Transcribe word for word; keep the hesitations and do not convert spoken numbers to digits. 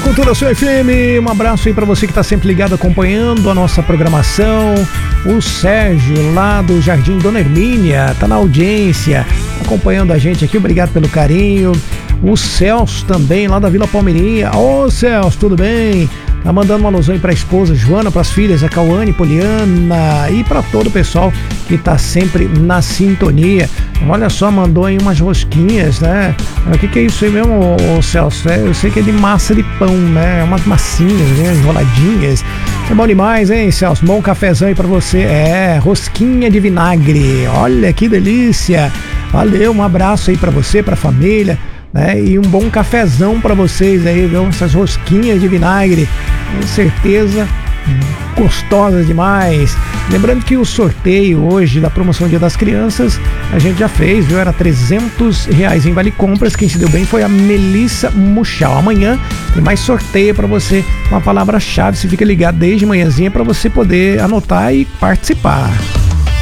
Cultura Sul F M, um abraço aí para você que está sempre ligado acompanhando a nossa programação. O Sérgio lá do Jardim Dona Hermínia tá na audiência, acompanhando a gente aqui, obrigado pelo carinho. O Celso também lá da Vila Palmeirinha. Ô Celso, tudo bem? Tá mandando uma alusão aí pra esposa Joana, pras filhas, a Cauane, Poliana e pra todo o pessoal que tá sempre na sintonia. Olha só, mandou aí umas rosquinhas, né? O que que é isso aí mesmo, ô, ô, Celso? É, eu sei que é de massa de pão, né? Umas massinhas, né? Enroladinhas. É bom demais, hein, Celso? Bom cafezão aí pra você. É, rosquinha de vinagre. Olha que delícia. Valeu, um abraço aí pra você, pra família. Né? E um bom cafezão para vocês aí, viu? Essas rosquinhas de vinagre, com certeza gostosas demais. Lembrando que o sorteio hoje da promoção Dia das Crianças a gente já fez, viu? Era trezentos reais em vale compras. Quem se deu bem foi a Melissa Muchal. Amanhã tem mais sorteio para você com a palavra-chave. Você fica ligado desde manhãzinha para você poder anotar e participar.